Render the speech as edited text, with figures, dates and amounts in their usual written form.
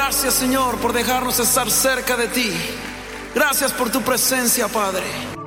Gracias, Señor, por dejarnos estar cerca de ti. Gracias por tu presencia, Padre.